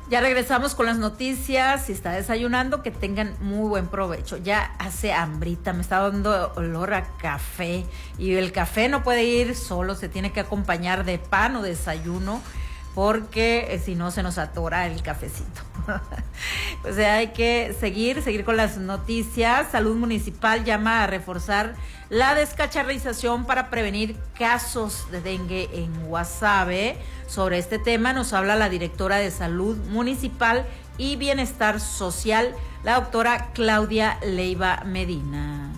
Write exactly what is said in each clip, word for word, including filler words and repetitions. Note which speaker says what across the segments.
Speaker 1: Ya regresamos con las noticias. Si está desayunando, que tengan muy buen provecho. Ya hace hambrita, me está dando olor a café. Y el café no puede ir solo, se tiene que acompañar de pan o desayuno, porque eh, si no se nos atora el cafecito. O sea, hay que seguir, seguir con las noticias. Salud Municipal llama a reforzar la descacharrización para prevenir casos de dengue en Guasave. Sobre este tema nos habla la directora de Salud Municipal y Bienestar Social, la doctora Claudia Leiva Medina.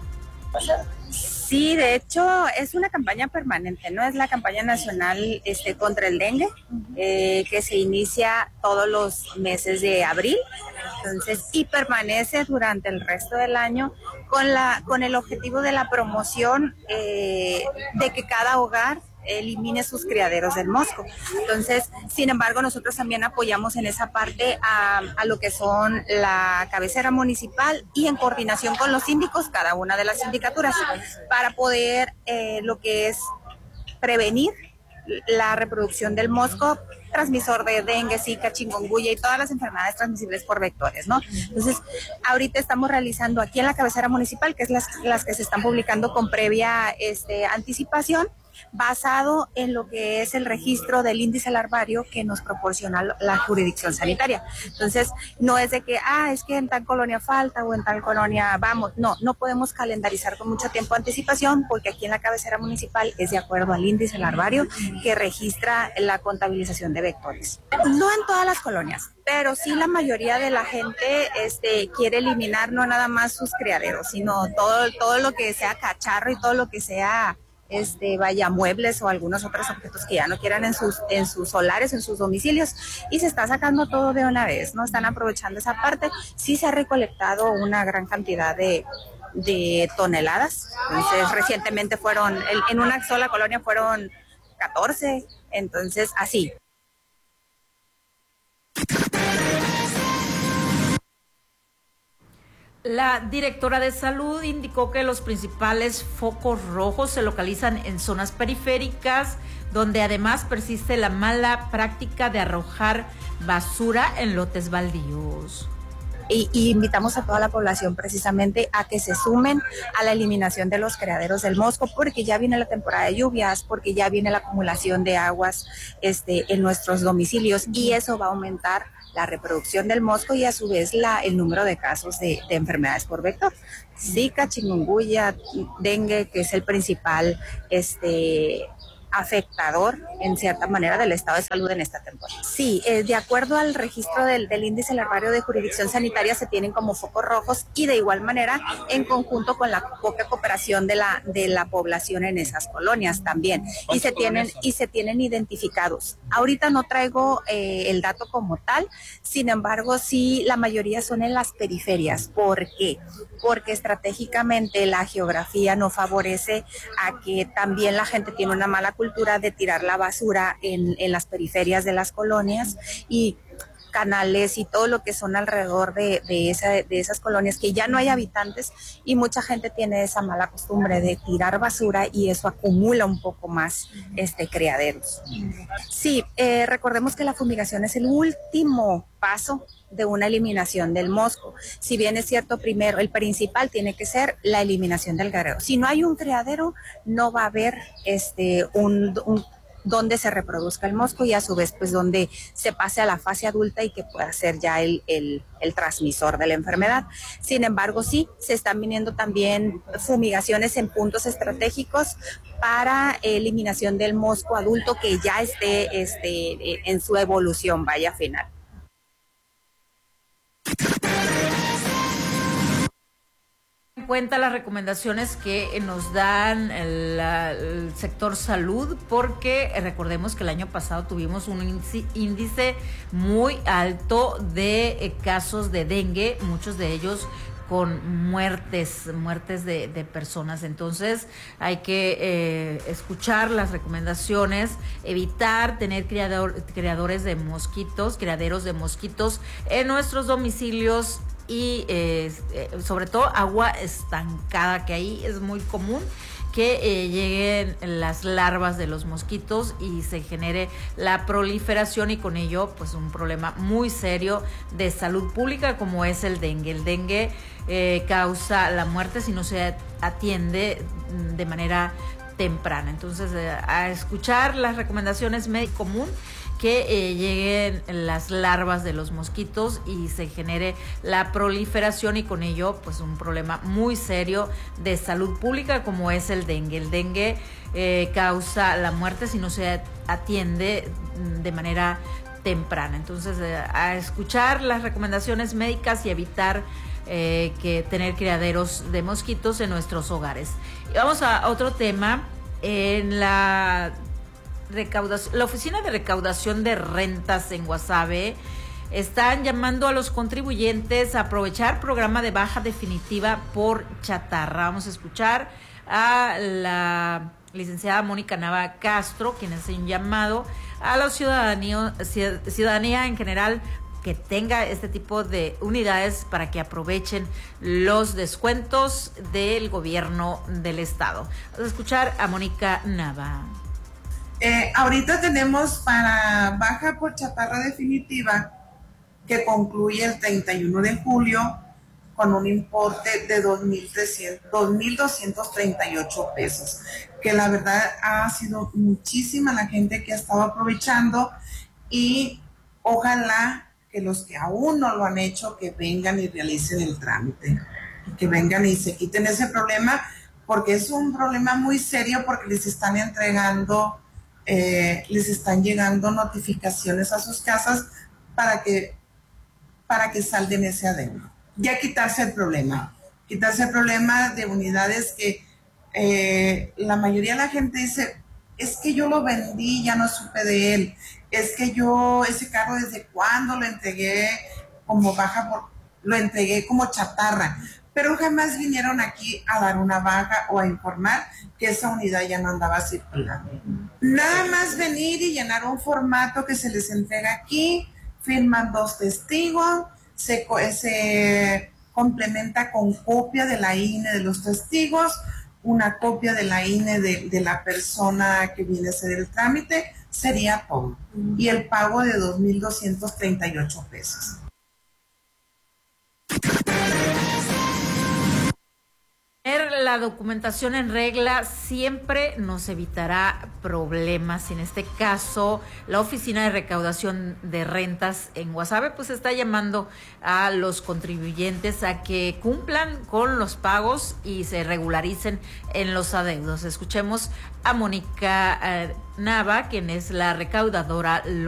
Speaker 2: Sí, de hecho es una campaña permanente, ¿no? Es la campaña nacional este, contra el dengue, eh, que se inicia todos los meses de abril, entonces, y permanece durante el resto del año con la con el objetivo de la promoción eh, de que cada hogar elimine sus criaderos del mosco. Entonces, sin embargo, nosotros también apoyamos en esa parte a, a lo que son la cabecera municipal y en coordinación con los síndicos, cada una de las sindicaturas, para poder eh, lo que es prevenir la reproducción del mosco transmisor de dengue, zika, chikungunya y todas las enfermedades transmisibles por vectores, ¿no? Entonces, ahorita estamos realizando aquí en la cabecera municipal, que es las, las que se están publicando con previa este, anticipación, basado en lo que es el registro del índice larvario que nos proporciona la jurisdicción sanitaria. Entonces, no es de que, ah, es que en tal colonia falta o en tal colonia vamos. No, no podemos calendarizar con mucho tiempo de anticipación porque aquí en la cabecera municipal es de acuerdo al índice larvario que registra la contabilización de vectores. No en todas las colonias, pero sí la mayoría de la gente este, quiere eliminar no nada más sus criaderos, sino todo, todo lo que sea cacharro y todo lo que sea este vaya muebles o algunos otros objetos que ya no quieran en sus en sus solares, en sus domicilios, y se está sacando todo de una vez, ¿no? Están aprovechando esa parte. Sí se ha recolectado una gran cantidad de de toneladas. Entonces, recientemente fueron en, en una sola colonia fueron catorce, entonces así.
Speaker 1: La directora de Salud indicó que los principales focos rojos se localizan en zonas periféricas, donde además persiste la mala práctica de arrojar basura en lotes baldíos.
Speaker 2: Y, y invitamos a toda la población precisamente a que se sumen a la eliminación de los criaderos del mosco, porque ya viene la temporada de lluvias, porque ya viene la acumulación de aguas este, en nuestros domicilios, y eso va a aumentar la reproducción del mosco y a su vez la, el número de casos de, de enfermedades por vector. Zika, chikungunya, dengue, que es el principal este afectador en cierta manera del estado de salud en esta temporada. Sí, eh, de acuerdo al registro del, del índice larvario de jurisdicción sanitaria se tienen como focos rojos, y de igual manera en conjunto con la poca cooperación de la de la población en esas colonias también, y se tienen y se tienen identificados. Ahorita no traigo eh, el dato como tal, sin embargo sí la mayoría son en las periferias. ¿Por qué? Porque estratégicamente la geografía no favorece a que también la gente tiene una mala cultura de tirar la basura en, en las periferias de las colonias y canales y todo lo que son alrededor de, de, esa, de esas colonias, que ya no hay habitantes, y mucha gente tiene esa mala costumbre de tirar basura y eso acumula un poco más este criaderos. Sí, eh, recordemos que la fumigación es el último paso de una eliminación del mosco. Si bien es cierto, primero el principal tiene que ser la eliminación del criadero. Si no hay un criadero, no va a haber este un, un donde se reproduzca el mosco, y a su vez pues donde se pase a la fase adulta y que pueda ser ya el, el, el transmisor de la enfermedad. Sin embargo, sí, se están viniendo también fumigaciones en puntos estratégicos para eliminación del mosco adulto que ya esté este, en su evolución vaya final.
Speaker 1: Cuenta las recomendaciones que nos dan el, el sector salud, porque recordemos que el año pasado tuvimos un índice, índice muy alto de casos de dengue, muchos de ellos con muertes, muertes de, de personas. Entonces hay que eh, escuchar las recomendaciones, evitar tener criador, criadores de mosquitos, criaderos de mosquitos en nuestros domicilios, y eh, sobre todo agua estancada, que ahí es muy común que eh, lleguen las larvas de los mosquitos y se genere la proliferación y con ello pues un problema muy serio de salud pública como es el dengue. El dengue eh, causa la muerte si no se atiende de manera temprana. Entonces, eh, a escuchar las recomendaciones médico común que eh, lleguen las larvas de los mosquitos y se genere la proliferación y con ello pues un problema muy serio de salud pública como es el dengue. El dengue eh, causa la muerte si no se atiende de manera temprana. Entonces, eh, a escuchar las recomendaciones médicas y evitar eh, que tener criaderos de mosquitos en nuestros hogares. Y vamos a otro tema. En la recaudación, la Oficina de Recaudación de Rentas en Guasave están llamando a los contribuyentes a aprovechar programa de baja definitiva por chatarra. Vamos a escuchar a la licenciada Mónica Nava Castro, quien hace un llamado a la ciudadanía, ciudadanía en general que tenga este tipo de unidades para que aprovechen los descuentos del gobierno del estado. Vamos a escuchar a Mónica Nava.
Speaker 3: Eh, ahorita tenemos para baja por chatarra definitiva que concluye el treinta y uno de julio con un importe de dos mil doscientos treinta y ocho pesos, que la verdad ha sido muchísima la gente que ha estado aprovechando y ojalá que los que aún no lo han hecho, que vengan y realicen el trámite, que vengan y se quiten ese problema, porque es un problema muy serio, porque les están entregando, eh, les están llegando notificaciones a sus casas para que, para que salden ese adeudo. Ya quitarse el problema, quitarse el problema de unidades que eh, la mayoría de la gente dice, es que yo lo vendí, ya no supe de él. Es que yo ese carro desde cuándo lo entregué como baja, por, lo entregué como chatarra, pero jamás vinieron aquí a dar una baja o a informar que esa unidad ya no andaba circulando. Nada más venir y llenar un formato que se les entrega aquí, firman dos testigos, se, se complementa con copia de la I N E de los testigos, una copia de la I N E de, de la persona que viene a hacer el trámite, sería todo. Y el pago de dos mil doscientos treinta y ocho pesos.
Speaker 1: La documentación en regla siempre nos evitará problemas. En este caso, la Oficina de Recaudación de Rentas en Guasave pues está llamando a los contribuyentes a que cumplan con los pagos y se regularicen en los adeudos. Escuchemos a Mónica eh, Nava, quien es la recaudadora